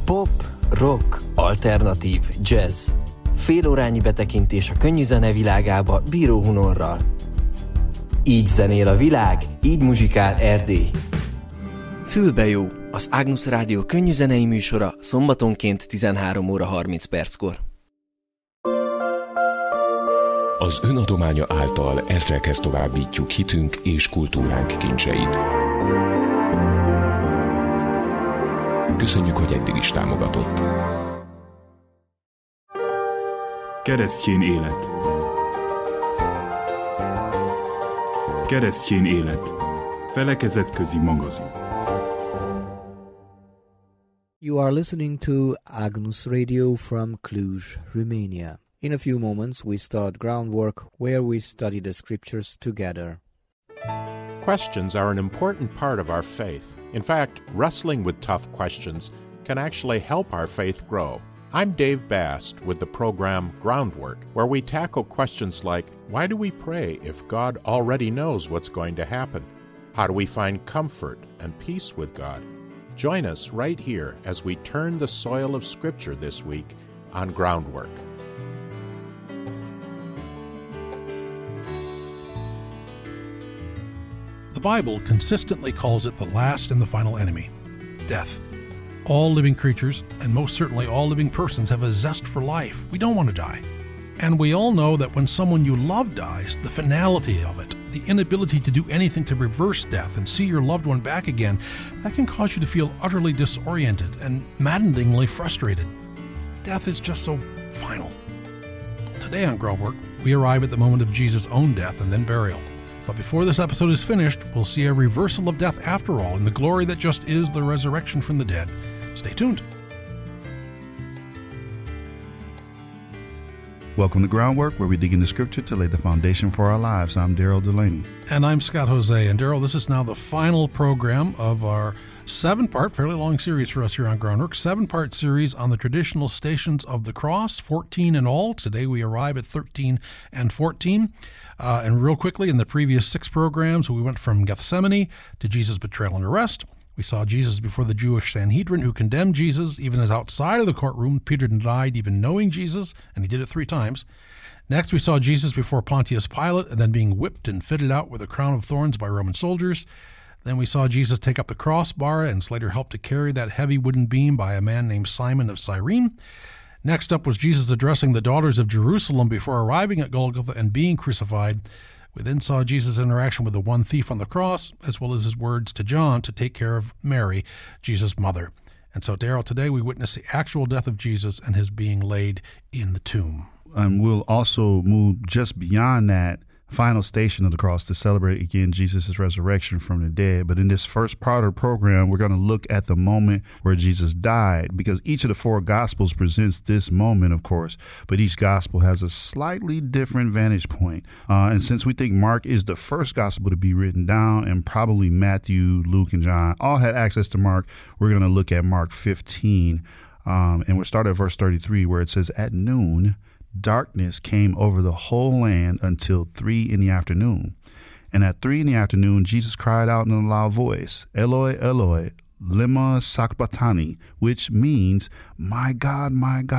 Pop, rock, alternatív, jazz. Félórányi betekintés a könnyű zene világába Bíró Hunorral. Így zenél a világ, így muzsikál Erdély. Fülbe jó, az Ágnusz Rádió könnyű zenei műsora szombatonként 13 óra 30 perckor. Az önadománya által ezrekhez továbbítjuk hitünk és kultúránk kincseit. Köszönjük, hogy eddig is támogatott. Keresztjén élet. Keresztjén élet. Felekezetközi magazin. You are listening to Agnus Radio from Cluj, Romania. In a few moments, we start groundwork where we study the scriptures together. Questions are an important part of our faith. In fact, wrestling with tough questions can actually help our faith grow. I'm Dave Bast with the program Groundwork, where we tackle questions like, why do we pray if God already knows what's going to happen? How do we find comfort and peace with God? Join us right here as we turn the soil of Scripture this week on Groundwork. The Bible consistently calls it the last and the final enemy, death. All living creatures, and most certainly all living persons, have a zest for life. We don't want to die. And we all know that when someone you love dies, the finality of it, the inability to do anything to reverse death and see your loved one back again, that can cause you to feel utterly disoriented and maddeningly frustrated. Death is just so final. Today on Groundwork, we arrive at the moment of Jesus' own death and then burial. But before this episode is finished, we'll see a reversal of death after all in the glory that just is the resurrection from the dead. Stay tuned. Welcome to Groundwork, where we dig into Scripture to lay the foundation for our lives. I'm Daryl Delaney. And I'm Scott Jose. And Daryl, this is now the final program of our 7-part, fairly long series for us here on Groundwork, 7-part series on the traditional stations of the cross, 14 in all. Today we arrive at 13 and 14. And real quickly, in the previous 6 programs, we went from Gethsemane to Jesus' betrayal and arrest. We saw Jesus before the Jewish Sanhedrin, who condemned Jesus even as outside of the courtroom. Peter denied even knowing Jesus, and he did it 3 times. Next, we saw Jesus before Pontius Pilate, and then being whipped and fitted out with a crown of thorns by Roman soldiers. Then we saw Jesus take up the crossbar and later helped to carry that heavy wooden beam by a man named Simon of Cyrene. Next up was Jesus addressing the daughters of Jerusalem before arriving at Golgotha and being crucified. We then saw Jesus' interaction with the one thief on the cross, as well as his words to John to take care of Mary, Jesus' mother. And so, Daryl, today we witness the actual death of Jesus and his being laid in the tomb. And we'll also move just beyond that final station of the cross to celebrate again Jesus' resurrection from the dead. But in this first part of the program, we're going to look at the moment where Jesus died, because each of the 4 Gospels presents this moment, of course, but each Gospel has a slightly different vantage point. And since we think Mark is the first Gospel to be written down, and probably Matthew, Luke, and John all had access to Mark, we're going to look at Mark 15. And we'll start at verse 33, where it says, "At noon, darkness came over the whole land until 3 in the afternoon. And at 3 in the afternoon, Jesus cried out in a loud voice, 'Eloi, Eloi, lema sabachthani,' which means, 'My God,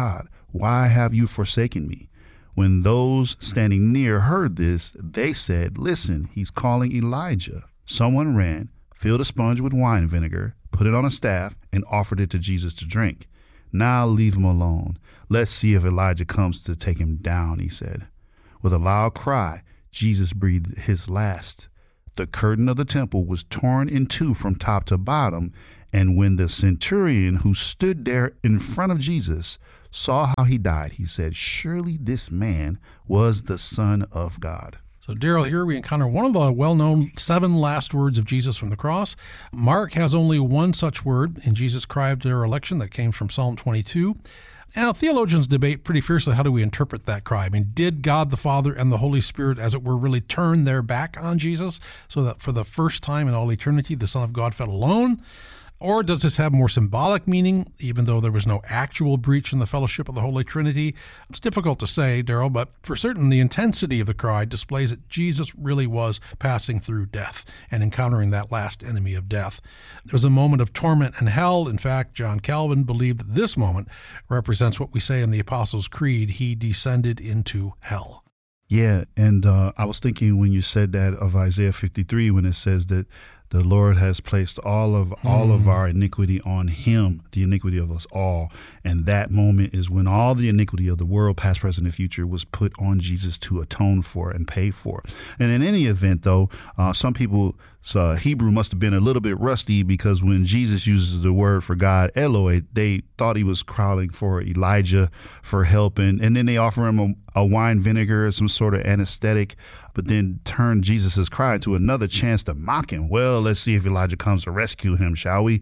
why have you forsaken me?' When those standing near heard this, they said, 'Listen, he's calling Elijah.' Someone ran, filled a sponge with wine vinegar, put it on a staff, and offered it to Jesus to drink. 'Now leave him alone. Let's see if Elijah comes to take him down,' he said. With a loud cry, Jesus breathed his last. The curtain of the temple was torn in 2 from top to bottom, and when the centurion who stood there in front of Jesus saw how he died, he said, 'Surely this man was the Son of God.'" So, Daryl, here we encounter one of the well-known 7 last words of Jesus from the cross. Mark has only one such word in Jesus' cry of dereliction that came from Psalm 22. And theologians debate pretty fiercely, how do we interpret that cry? I mean, did God the Father and the Holy Spirit, as it were, really turn their back on Jesus so that for the first time in all eternity, the Son of God fell alone? Or does this have more symbolic meaning, even though there was no actual breach in the fellowship of the Holy Trinity? It's difficult to say, Daryl, but for certain the intensity of the cry displays that Jesus really was passing through death and encountering that last enemy of death. There was a moment of torment and hell. In fact, John Calvin believed that this moment represents what we say in the Apostles' Creed, he descended into hell. Yeah, and I was thinking when you said that of Isaiah 53, when it says that the Lord has placed all of our iniquity on him, the iniquity of us all. And that moment is when all the iniquity of the world, past, present, and future, was put on Jesus to atone for and pay for. And in any event, though, some people, Hebrew must have been a little bit rusty, because when Jesus uses the word for God, Eloi, they thought he was calling for Elijah for help. And then they offer him a wine vinegar, some sort of anesthetic, but then turn Jesus' cry into another chance to mock him. Well, let's see if Elijah comes to rescue him, shall we?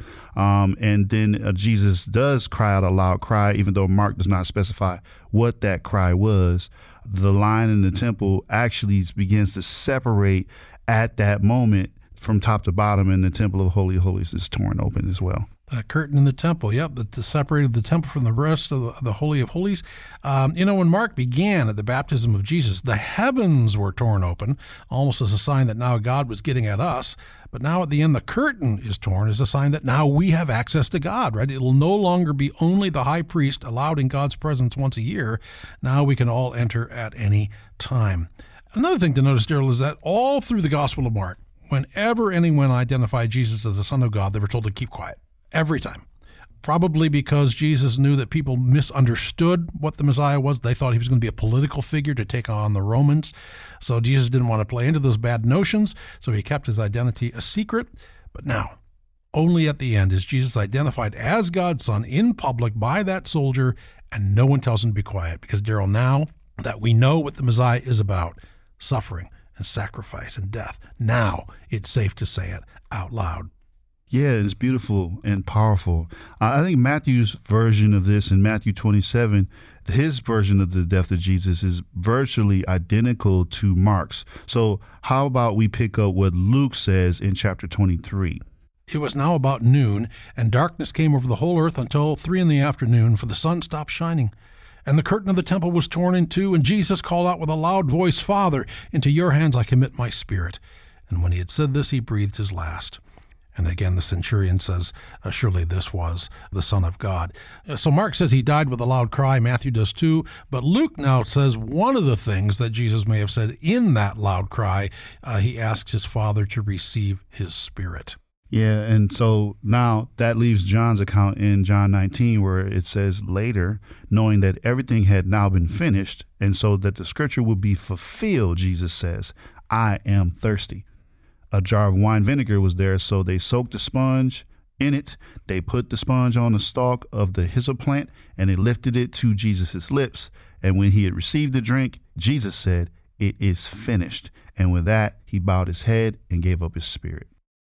And then Jesus does cry out a loud cry, even though Mark does not specify what that cry was. The line in the temple actually begins to separate at that moment from top to bottom, and the temple of Holy of Holies is torn open as well. That curtain in the temple, that separated the temple from the rest of the Holy of Holies. When Mark began at the baptism of Jesus, the heavens were torn open, almost as a sign that now God was getting at us. But now at the end, the curtain is torn as a sign that now we have access to God, right? It will no longer be only the high priest allowed in God's presence once a year. Now we can all enter at any time. Another thing to notice, Daryl, is that all through the Gospel of Mark, whenever anyone identified Jesus as the Son of God, they were told to keep quiet. Every time. Probably because Jesus knew that people misunderstood what the Messiah was. They thought he was going to be a political figure to take on the Romans. So Jesus didn't want to play into those bad notions, so he kept his identity a secret. But now, only at the end is Jesus identified as God's Son in public by that soldier, and no one tells him to be quiet. Because, Daryl, now that we know what the Messiah is about, suffering and sacrifice and death, now it's safe to say it out loud. Yeah, it's beautiful and powerful. I think Matthew's version of this in Matthew 27, his version of the death of Jesus is virtually identical to Mark's. So how about we pick up what Luke says in chapter 23? It was now about noon, and darkness came over the whole earth until 3 p.m, for the sun stopped shining. And the curtain of the temple was torn in two, and Jesus called out with a loud voice, "Father, into your hands I commit my spirit." And when he had said this, he breathed his last. And again, the centurion says, surely this was the Son of God. So Mark says he died with a loud cry. Matthew does too. But Luke now says one of the things that Jesus may have said in that loud cry, he asks his Father to receive his spirit. Yeah, and so now that leaves John's account in John 19, where it says later, knowing that everything had now been finished, and so that the scripture would be fulfilled, Jesus says, "I am thirsty." A jar of wine vinegar was there, so they soaked the sponge in it. They put the sponge on the stalk of the hyssop plant, and they lifted it to Jesus' lips. And when he had received the drink, Jesus said, "It is finished." And with that, he bowed his head and gave up his spirit.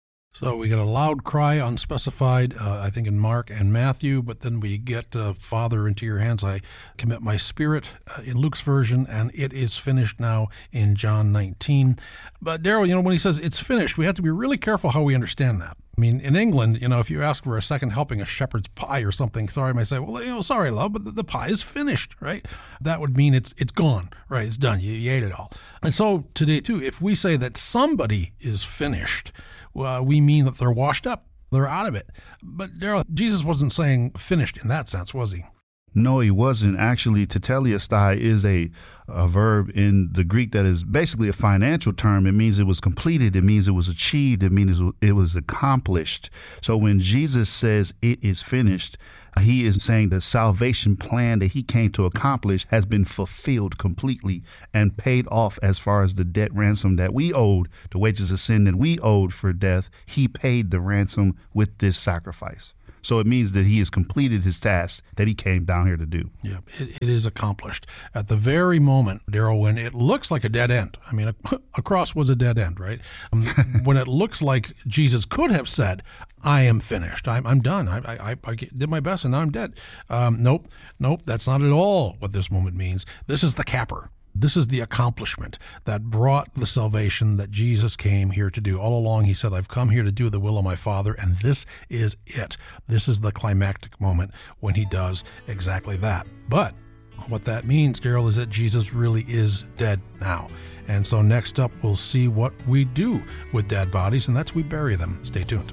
So we get a loud cry, unspecified, I think in Mark and Matthew, but then we get, "Father, into your hands I commit my spirit," in Luke's version, and "it is finished" now in John 19. But Daryl, when he says it's finished, we have to be really careful how we understand that. I mean, in England, if you ask for a second helping of shepherd's pie or something, sorry, I might say, well, sorry, love, but the pie is finished, right? That would mean it's gone, right? It's done. You ate it all. And so today, too, if we say that somebody is finished, we mean that they're washed up. They're out of it. But Daryl, Jesus wasn't saying finished in that sense, was he? No, he wasn't. Actually, tetelestai is a verb in the Greek that is basically a financial term. It means it was completed. It means it was achieved. It means it was accomplished. So when Jesus says it is finished, he is saying the salvation plan that he came to accomplish has been fulfilled completely and paid off as far as the debt ransom that we owed, the wages of sin that we owed for death. He paid the ransom with this sacrifice. So it means that he has completed his task that he came down here to do. Yeah, it is accomplished. At the very moment, Daryl, when it looks like a dead end, I mean, a cross was a dead end, right? When it looks like Jesus could have said, "I am finished. I'm done. I did my best and now I'm dead." Nope, that's not at all what this moment means. This is the capper. This is the accomplishment that brought the salvation that Jesus came here to do. All along, he said, I've come here to do the will of my Father, and this is it. This is the climactic moment when he does exactly that. But what that means, Daryl, is that Jesus really is dead now. And so next up, we'll see what we do with dead bodies, and that's we bury them. Stay tuned.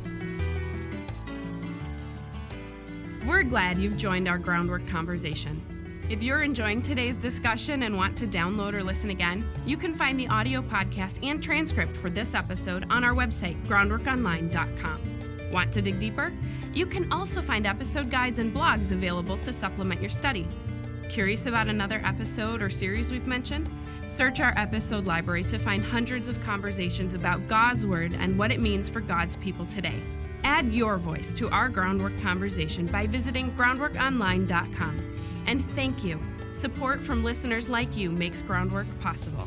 We're glad you've joined our Groundwork conversation. If you're enjoying today's discussion and want to download or listen again, you can find the audio podcast and transcript for this episode on our website, groundworkonline.com. Want to dig deeper? You can also find episode guides and blogs available to supplement your study. Curious about another episode or series we've mentioned? Search our episode library to find hundreds of conversations about God's Word and what it means for God's people today. Add your voice to our Groundwork conversation by visiting groundworkonline.com. And thank you. Support from listeners like you makes Groundwork possible.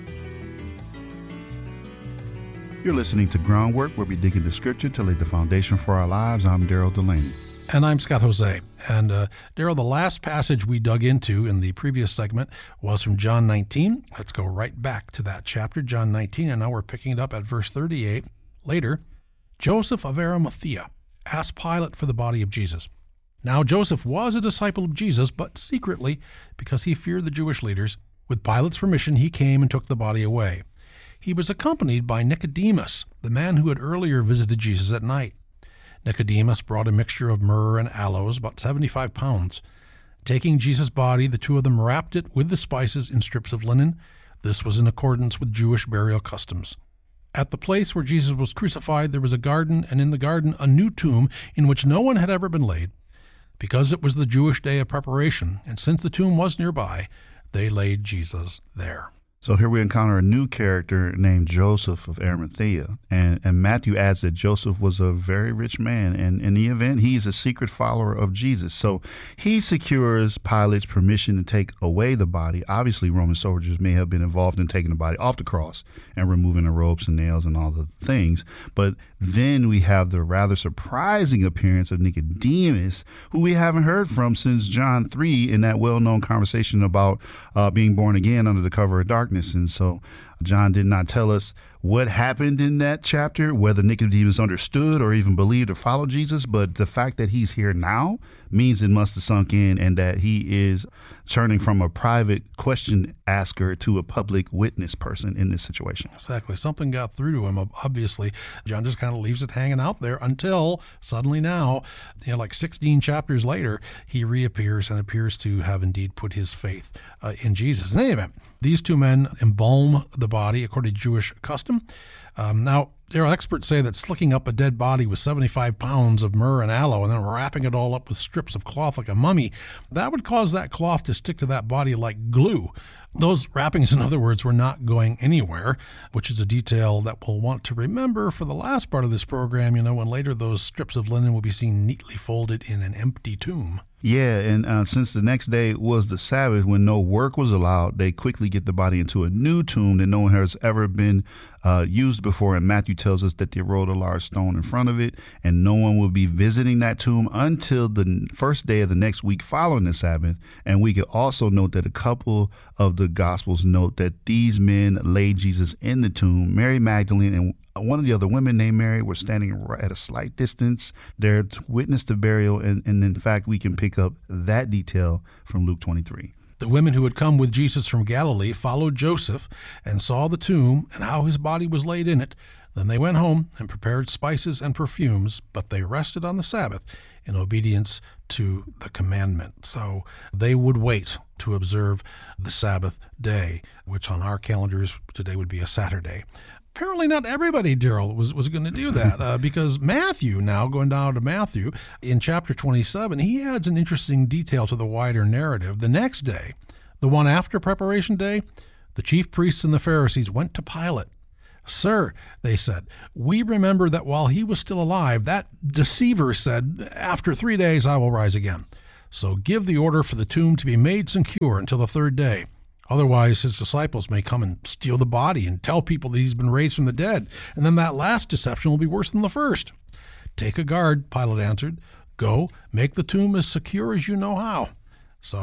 You're listening to Groundwork, where we dig into Scripture to lay the foundation for our lives. I'm Daryl Delaney. And I'm Scott Jose. And Daryl, the last passage we dug into in the previous segment was from John 19. Let's go right back to that chapter, John 19, and now we're picking it up at verse 38. Later, Joseph of Arimathea asked Pilate for the body of Jesus. Now Joseph was a disciple of Jesus, but secretly, because he feared the Jewish leaders. With Pilate's permission, he came and took the body away. He was accompanied by Nicodemus, the man who had earlier visited Jesus at night. Nicodemus brought a mixture of myrrh and aloes, about 75 pounds. Taking Jesus' body, the two of them wrapped it with the spices in strips of linen. This was in accordance with Jewish burial customs. At the place where Jesus was crucified, there was a garden, and in the garden a new tomb in which no one had ever been laid. Because it was the Jewish day of preparation, and since the tomb was nearby, they laid Jesus there. So here we encounter a new character named Joseph of Arimathea. And Matthew adds that Joseph was a very rich man. And in the event, he's a secret follower of Jesus. So he secures Pilate's permission to take away the body. Obviously, Roman soldiers may have been involved in taking the body off the cross and removing the ropes and nails and all the things. But then we have the rather surprising appearance of Nicodemus, who we haven't heard from since John 3 in that well-known conversation about being born again under the cover of darkness. And so John did not tell us what happened in that chapter, whether Nicodemus understood or even believed or followed Jesus. But the fact that he's here now means it must have sunk in, and that he is turning from a private question asker to a public witness person in this situation. Exactly. Something got through to him. Obviously, John just kind of leaves it hanging out there until suddenly now, like 16 chapters later, he reappears and appears to have indeed put his faith in Jesus. In any event, these two men embalm the body according to Jewish custom. Now, there are experts say that slicking up a dead body with 75 pounds of myrrh and aloe and then wrapping it all up with strips of cloth like a mummy, that would cause that cloth to stick to that body like glue. Those wrappings, in other words, were not going anywhere, which is a detail that we'll want to remember for the last part of this program, when later those strips of linen will be seen neatly folded in an empty tomb. Yeah, and since the next day was the Sabbath, when no work was allowed, they quickly get the body into a new tomb that no one has ever been used before. And Matthew tells us that they rolled a large stone in front of it, and no one will be visiting that tomb until the first day of the next week following the Sabbath. And we could also note that a couple of the Gospels note that these men laid Jesus in the tomb. Mary Magdalene and one of the other women named Mary were standing at a slight distance there to witness the burial. And in fact, we can pick up that detail from Luke 23. The women who had come with Jesus from Galilee followed Joseph and saw the tomb and how his body was laid in it. Then they went home and prepared spices and perfumes, but they rested on the Sabbath in obedience to the commandment. So they would wait to observe the Sabbath day, which on our calendars today would be a Saturday. Apparently not everybody, Daryl, was going to do that because Matthew, now going down to Matthew, in chapter 27, he adds an interesting detail to the wider narrative. The next day, the one after preparation day, the chief priests and the Pharisees went to Pilate. "Sir," they said, "we remember that while he was still alive, that deceiver said, 'After 3 days I will rise again.' So give the order for the tomb to be made secure until the third day. Otherwise, his disciples may come and steal the body and tell people that he's been raised from the dead, and then that last deception will be worse than the first." "Take a guard," Pilate answered. "Go, make the tomb as secure as you know how." So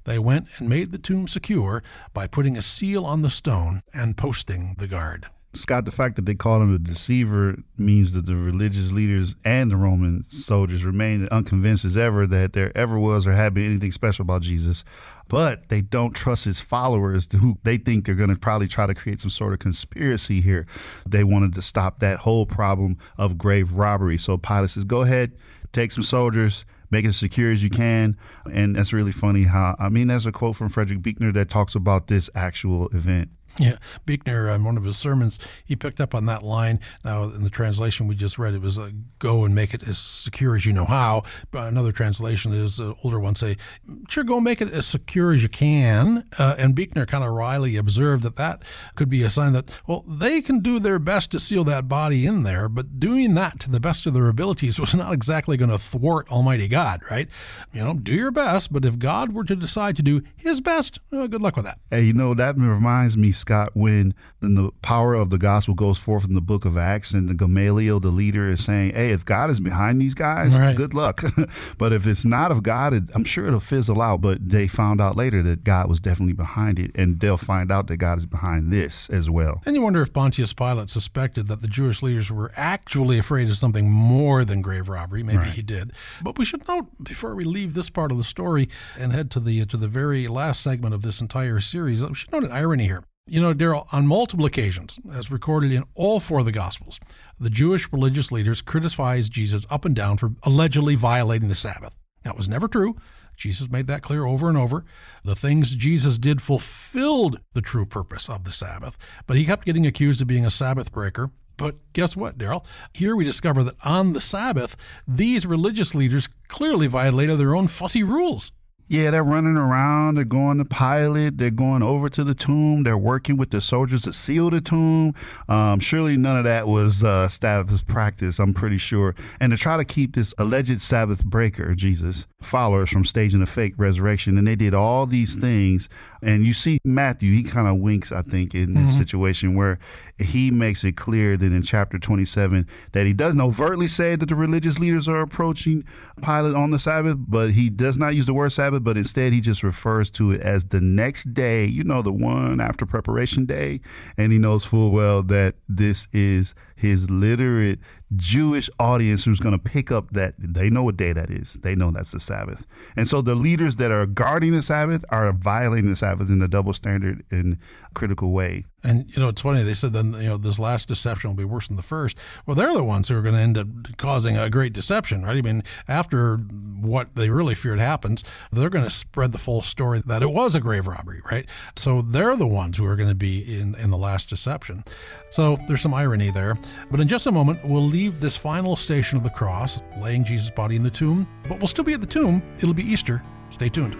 They went and made the tomb secure by putting a seal on the stone and posting the guard. Scott, the fact that they call him a deceiver means that the religious leaders and the Roman soldiers remain unconvinced as ever that there ever was or had been anything special about Jesus. But they don't trust his followers, who they think they're going to probably try to create some sort of conspiracy here. They wanted to stop that whole problem of grave robbery. So Pilate says, go ahead, take some soldiers, make it as secure as you can. And that's really funny there's a quote from Frederick Buechner that talks about this actual event. Yeah, Buechner, in one of his sermons, he picked up on that line. Now, in the translation we just read, it was go and make it as secure as you know how. But another translation is, older ones say, sure, go make it as secure as you can. And Buechner kind of wryly observed that could be a sign that, well, they can do their best to seal that body in there, but doing that to the best of their abilities was not exactly going to thwart Almighty God, right? Do your best, but if God were to decide to do his best, good luck with that. Hey, that reminds me, Scott, when the power of the gospel goes forth in the book of Acts and the Gamaliel, the leader, is saying, hey, if God is behind these guys, right, good luck. But if it's not of God, I'm sure it'll fizzle out. But they found out later that God was definitely behind it, and they'll find out that God is behind this as well. And you wonder if Pontius Pilate suspected that the Jewish leaders were actually afraid of something more than grave robbery. Maybe he did. But we should note, before we leave this part of the story and head to the very last segment of this entire series, we should note an irony here. Daryl, on multiple occasions, as recorded in all four of the Gospels, the Jewish religious leaders criticized Jesus up and down for allegedly violating the Sabbath. Now, it was never true. Jesus made that clear over and over. The things Jesus did fulfilled the true purpose of the Sabbath, but he kept getting accused of being a Sabbath breaker. But guess what, Daryl? Here we discover that on the Sabbath, these religious leaders clearly violated their own fussy rules. Yeah, they're running around, they're going to Pilate, they're going over to the tomb, they're working with the soldiers to seal the tomb. Surely none of that was Sabbath practice, I'm pretty sure. And to try to keep this alleged Sabbath breaker, Jesus, followers from staging a fake resurrection, and they did all these things. And you see Matthew, he kind of winks, I think, in this situation where he makes it clear that in chapter 27 that he doesn't overtly say that the religious leaders are approaching Pilate on the Sabbath, but he does not use the word Sabbath, but instead he just refers to it as the next day, the one after preparation day. And he knows full well that this is his literate Jewish audience who's going to pick up that they know what day that is. They know that's the Sabbath. And so the leaders that are guarding the Sabbath are violating the Sabbath in a double standard and critical way. And, it's funny, they said then, this last deception will be worse than the first. Well, they're the ones who are going to end up causing a great deception, right? I mean, after what they really feared happens, they're going to spread the full story that it was a grave robbery, right? So they're the ones who are going to be in the last deception. So there's some irony there. But in just a moment, we'll leave this final station of the cross, laying Jesus' body in the tomb, but we'll still be at the tomb. It'll be Easter. Stay tuned.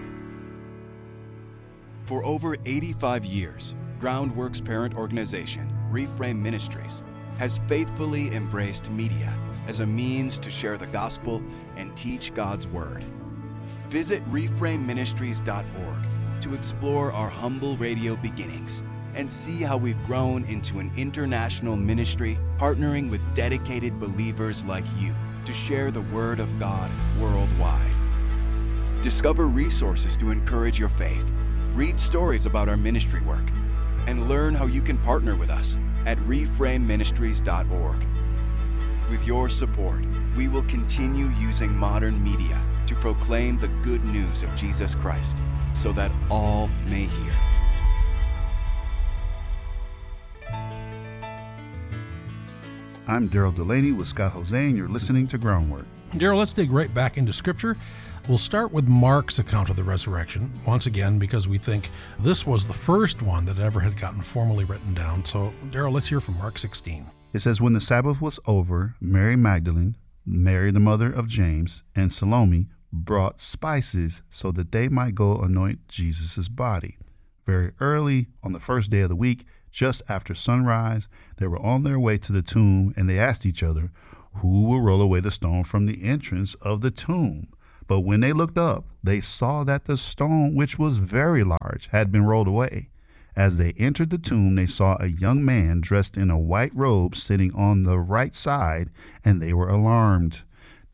For over 85 years, Groundwork's parent organization, Reframe Ministries, has faithfully embraced media as a means to share the gospel and teach God's word. Visit reframeministries.org to explore our humble radio beginnings and see how we've grown into an international ministry partnering with dedicated believers like you to share the word of God worldwide. Discover resources to encourage your faith, read stories about our ministry work, and learn how you can partner with us at reframeministries.org. With your support, we will continue using modern media to proclaim the good news of Jesus Christ so that all may hear. I'm Daryl Delaney with Scott Jose, and you're listening to Groundwork. Daryl, let's dig right back into Scripture. We'll start with Mark's account of the resurrection, once again, because we think this was the first one that ever had gotten formally written down. So, Daryl, let's hear from Mark 16. It says, when the Sabbath was over, Mary Magdalene, Mary the mother of James, and Salome brought spices so that they might go anoint Jesus' body. Very early on the first day of the week, just after sunrise, they were on their way to the tomb, and they asked each other, who will roll away the stone from the entrance of the tomb? But when they looked up, they saw that the stone, which was very large, had been rolled away. As they entered the tomb, they saw a young man dressed in a white robe sitting on the right side, and they were alarmed.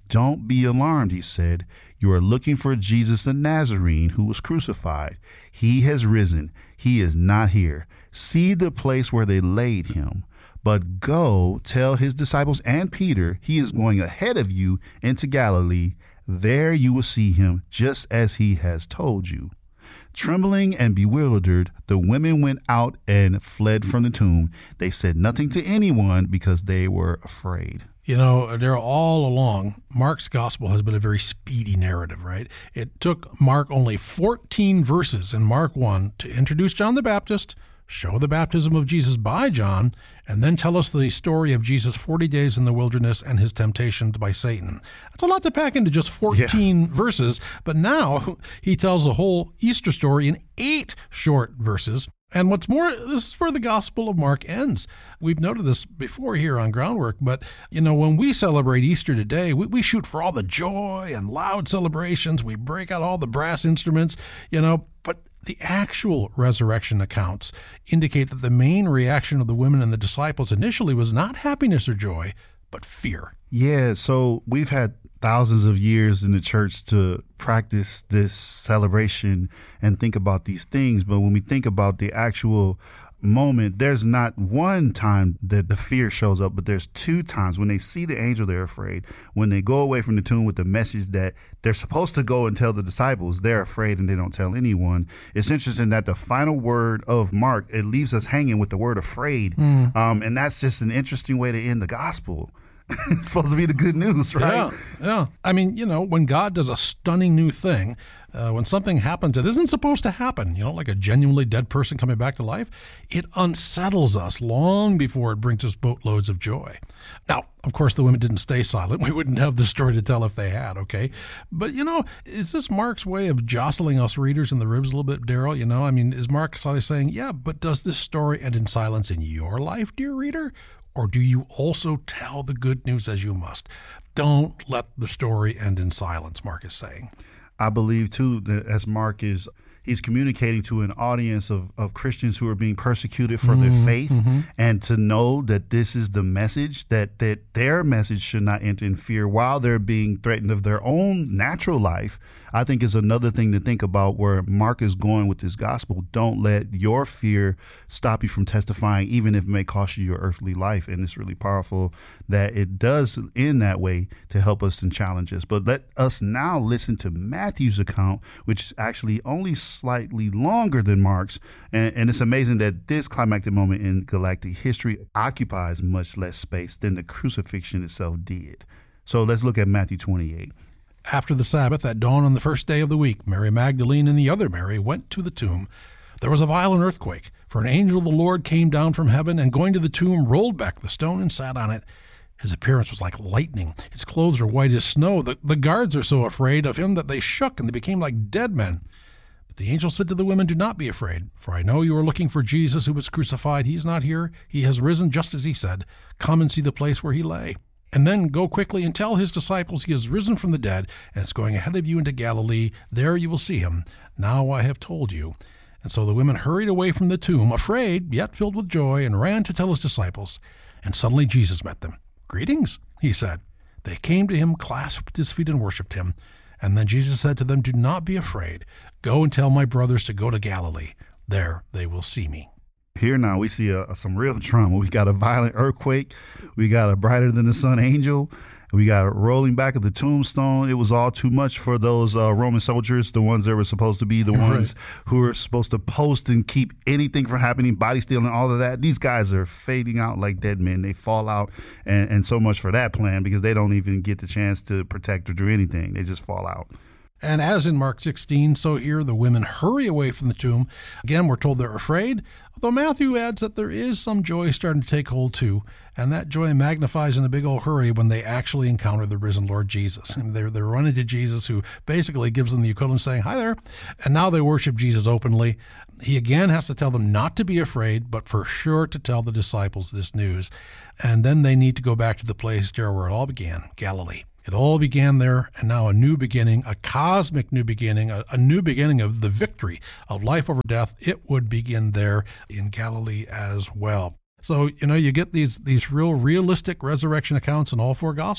Don't be alarmed, he said. You are looking for Jesus the Nazarene who was crucified. He has risen. He is not here. See the place where they laid him. But go tell his disciples and Peter he is going ahead of you into Galilee. There you will see him, just as he has told you. Trembling and bewildered, the women went out and fled from the tomb. They said nothing to anyone because they were afraid. You know, they're all along. Mark's gospel has been a very speedy narrative, right? It took Mark only 14 verses in Mark 1 to introduce John the Baptist, show the baptism of Jesus by John, and then tell us the story of Jesus' 40 days in the wilderness and his temptation by Satan. That's a lot to pack into just 14 verses, but now he tells the whole Easter story in 8 short verses. And what's more, this is where the Gospel of Mark ends. We've noted this before here on Groundwork, but, you know, when we celebrate Easter today, we shoot for all the joy and loud celebrations. We break out all the brass instruments, you know, but the actual resurrection accounts indicate that the main reaction of the women and the disciples initially was not happiness or joy, but fear. Yeah, so we've had thousands of years in the church to practice this celebration and think about these things. But when we think about the actual moment, there's not one time that the fear shows up, but there's 2 times. When they see the angel, they're afraid. When they go away from the tomb with the message that they're supposed to go and tell the disciples, they're afraid and they don't tell anyone. It's interesting that the final word of Mark, it leaves us hanging with the word afraid. And that's just an interesting way to end the gospel. It's supposed to be the good news, right? Yeah. I mean, you know, when God does a stunning new thing, when something happens that isn't supposed to happen, you know, like a genuinely dead person coming back to life, it unsettles us long before it brings us boatloads of joy. Now, of course, the women didn't stay silent. We wouldn't have the story to tell if they had, okay? But, you know, is this Mark's way of jostling us readers in the ribs a little bit, Daryl? You know, I mean, is Mark suddenly saying, yeah, but does this story end in silence in your life, dear reader? Or do you also tell the good news as you must? Don't let the story end in silence, Mark is saying. I believe, too, that as Mark is, he's communicating to an audience of Christians who are being persecuted for their faith, and to know that this is the message, that their message should not enter in fear while they're being threatened of their own natural life, I think is another thing to think about where Mark is going with this gospel. Don't let your fear stop you from testifying, even if it may cost you your earthly life. And it's really powerful that it does in that way to help us and challenge us. But let us now listen to Matthew's account, which is actually only slightly longer than Mark's. And it's amazing that this climactic moment in galactic history occupies much less space than the crucifixion itself did. So let's look at Matthew 28. After the Sabbath, at dawn on the first day of the week, Mary Magdalene and the other Mary went to the tomb. There was a violent earthquake, for an angel of the Lord came down from heaven and, going to the tomb, rolled back the stone and sat on it. His appearance was like lightning. His clothes are white as snow. The guards are so afraid of him that they shook and they became like dead men. But the angel said to the women, "Do not be afraid, for I know you are looking for Jesus who was crucified. He is not here. He has risen just as he said. Come and see the place where he lay. And then go quickly and tell his disciples he has risen from the dead and is going ahead of you into Galilee. There you will see him. Now I have told you." And so the women hurried away from the tomb, afraid, yet filled with joy, and ran to tell his disciples. And suddenly Jesus met them. "Greetings," he said. They came to him, clasped his feet, and worshipped him. And then Jesus said to them, "Do not be afraid. Go and tell my brothers to go to Galilee. There they will see me." Here now we see some real trauma. We got a violent earthquake. We got a brighter than the sun angel. We got a rolling back of the tombstone. It was all too much for those Roman soldiers, the ones that were supposed to be the ones who were supposed to post and keep anything from happening, body stealing, all of that. These guys are fading out like dead men. They fall out, and so much for that plan, because they don't even get the chance to protect or do anything. They just fall out. And as in Mark 16, so here the women hurry away from the tomb. Again, we're told they're afraid, although Matthew adds that there is some joy starting to take hold too, and that joy magnifies in a big old hurry when they actually encounter the risen Lord Jesus. And they're running to Jesus, who basically gives them the equivalent of saying, "Hi there." And now they worship Jesus openly. He again has to tell them not to be afraid, but for sure to tell the disciples this news. And then they need to go back to the place where it all began, Galilee. It all began there, and now a new beginning, a cosmic new beginning, a new beginning of the victory of life over death. It would begin there in Galilee as well. So, you get these real realistic resurrection accounts in all 4 Gospels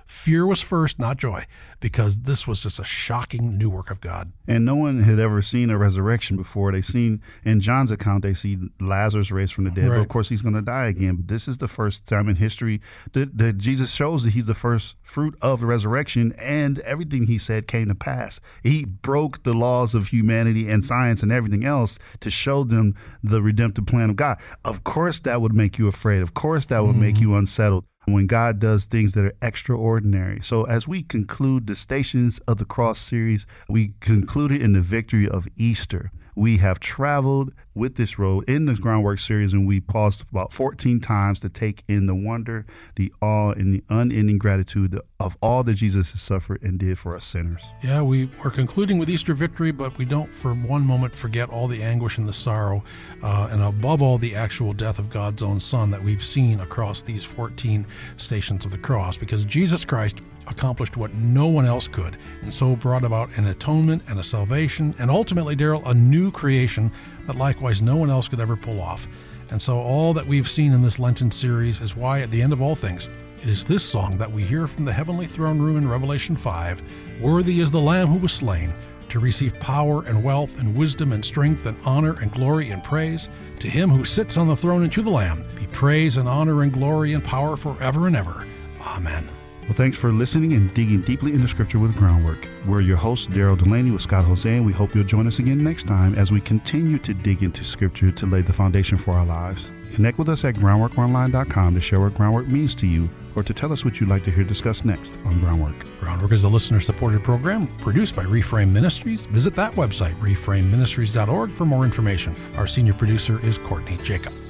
Fear was first, not joy, because this was just a shocking new work of God. And no one had ever seen a resurrection before. They seen, in John's account, they see Lazarus raised from the dead. Right. But of course, he's going to die again. But this is the first time in history that Jesus shows that he's the first fruit of the resurrection, and everything he said came to pass. He broke the laws of humanity and science and everything else to show them the redemptive plan of God. Of course, that would make you afraid. Of course, that would make you unsettled when God does things that are extraordinary. So as we conclude the Stations of the Cross series, we concluded in the victory of Easter. We have traveled with this road in the Groundwork series, and we paused about 14 times to take in the wonder, the awe, and the unending gratitude of all that Jesus has suffered and did for us sinners. Yeah, we are concluding with Easter victory, but we don't for one moment forget all the anguish and the sorrow, and above all, the actual death of God's own Son that we've seen across these 14 Stations of the Cross, because Jesus Christ accomplished what no one else could, and so brought about an atonement and a salvation, and ultimately, Daryl, a new creation that likewise no one else could ever pull off. And so all that we've seen in this Lenten series is why, at the end of all things, it is this song that we hear from the heavenly throne room in Revelation 5, "Worthy is the Lamb who was slain, to receive power and wealth and wisdom and strength and honor and glory and praise. To him who sits on the throne and to the Lamb be praise and honor and glory and power forever and ever. Amen." Well, thanks for listening and digging deeply into Scripture with Groundwork. We're your hosts, Daryl Delaney with Scott Jose, and we hope you'll join us again next time as we continue to dig into Scripture to lay the foundation for our lives. Connect with us at groundworkonline.com to share what Groundwork means to you, or to tell us what you'd like to hear discussed next on Groundwork. Groundwork is a listener-supported program produced by Reframe Ministries. Visit that website, reframeministries.org, for more information. Our senior producer is Courtney Jacob.